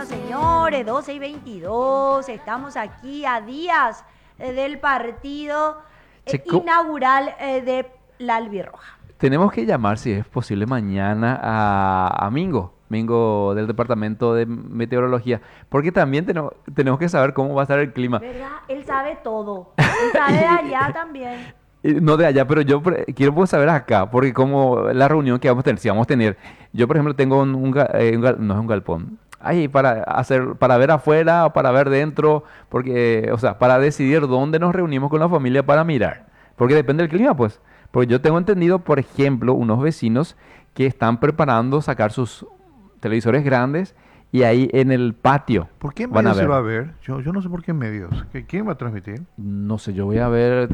señores, 12:22, estamos aquí a días del partido inaugural de la Albirroja. Tenemos que llamar, si es posible, mañana a Mingo, Mingo del Departamento de Meteorología, porque también tenemos que saber cómo va a estar el clima. ¿Verdad? Él sabe todo. Él sabe de allá también. No de allá, pero yo quiero pues saber acá, porque como la reunión que vamos a tener, si vamos a tener, yo por ejemplo tengo no es un galpón, ahí para ver afuera o para ver dentro, porque, o sea, para decidir dónde nos reunimos con la familia para mirar, porque depende del clima, pues. Porque yo tengo entendido, por ejemplo, unos vecinos que están preparando sacar sus televisores grandes y ahí en el patio ¿Por qué van a medios se ver. va a ver? Yo no sé por qué medios. ¿Quién va a transmitir? No sé, yo voy a ver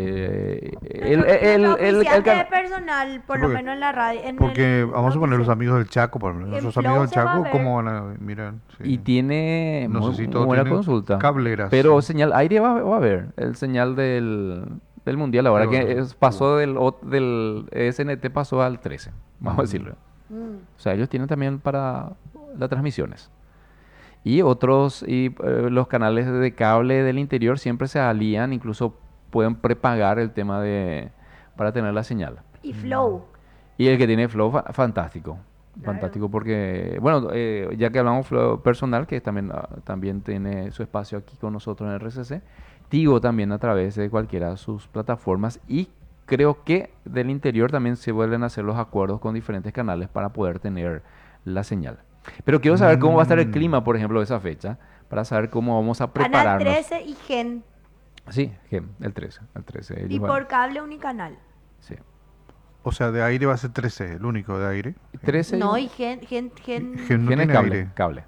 Nuestro oficial de can- personal, por Sí, lo porque- menos en la radio. Porque vamos a poner los amigos del Chaco, por ejemplo. En Nuestros Flow amigos del se va a Chaco, ver. ¿cómo van a mirar? Sí. y tiene No sé si muy todo buena tiene consulta. cableras. Pero señal aire va a haber, el señal del mundial ahora pasó del SNT pasó al 13, vamos a decirlo. O sea, ellos tienen también para las transmisiones. Y los canales de cable del interior siempre se alían, incluso pueden prepagar el tema para tener la señal. Y Flow. Y el que tiene Flow, fantástico. Claro. Fantástico porque, bueno, ya que hablamos Flow personal, que también tiene su espacio aquí con nosotros en el RCC, Tigo también a través de cualquiera de sus plataformas y creo que del interior también se vuelven a hacer los acuerdos con diferentes canales para poder tener la señal. Pero quiero saber cómo va a estar el clima, por ejemplo, de esa fecha, para saber cómo vamos a Canal prepararnos. 13 y Gen. Sí, el 13. Y por cable unicanal. Sí. O sea, de aire va a ser 13, el único de aire. 13 No, y Gen Gen no tiene tiene cable, aire. También.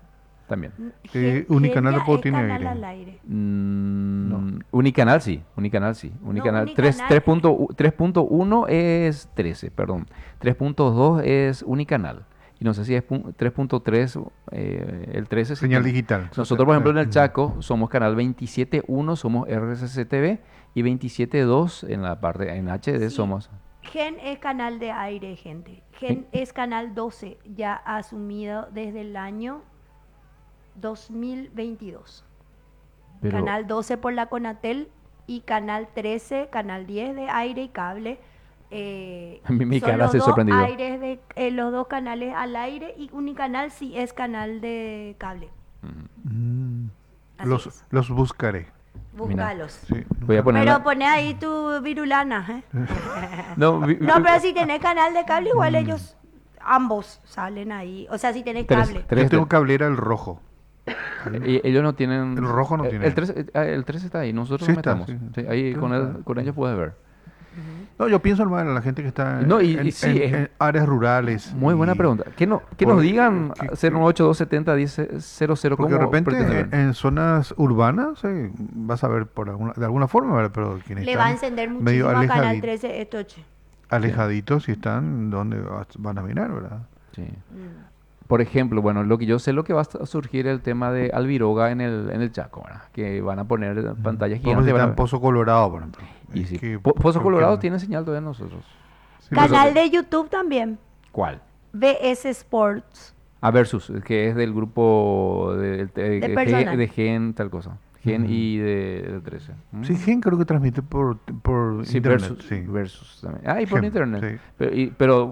Unicanal ya tampoco es tiene canal aire. al aire. Unicanal sí. Unicanal Unicanal- 3.1 es 13, perdón. 3.2 es unicanal. Y no sé si es 3.3, el 13. sí Señal tiene. digital. Nosotros, por ejemplo, en el Chaco somos canal 27.1, somos RCC TV, y 27.2 en la parte en HD Sí. somos. Gen es canal de aire, gente. Gen es canal 12, ya asumido desde el año 2022. Pero, Canal 12 por la Conatel y canal 13, canal 10 de aire y cable. Mi son cara los se dos sorprendió. aires los dos canales al aire y Unicanal sí es canal de cable. Así es. Los buscaré. Búscalos. Sí. Voy a poner Pero poné ahí tu virulana, ¿eh? no, No, pero si tenés canal de cable, igual ellos ambos salen ahí. O sea, si tenés cable. Yo tengo cablera el rojo. Ellos no tienen. El rojo no tiene. El 13 está ahí, nosotros Sí lo está, metemos. sí. Sí, ahí con ellos puedes ver. No, yo pienso hermano, en la gente que está No, y sí, en áreas rurales. Muy buena pregunta. Que nos digan 098-270-1000 Porque de cómo repente pretenden. en zonas urbanas vas a ver de alguna forma, ¿verdad? Pero quienes Le va a están encender medio muchísimo a Canal 13 esta noche. alejaditos y están donde van a mirar, ¿verdad? Sí. Por ejemplo, bueno, lo que yo sé, lo que va a surgir el tema de Albiroga en el Chaco, ¿verdad? Que van a poner pantallas Como si gigantes. está en Pozo Colorado, por ejemplo. Y sí. Que- Pozo Colorado porque- tiene señal todavía nosotros. sí, Canal de YouTube también. ¿Cuál? VS Sports. Versus, que es del grupo personal. de Gen, tal cosa. Gen y del 13. ¿Mm? Sí, Gen creo que transmite por Sí, internet. versus, sí. versus también. Y por Gen, internet. sí. Pero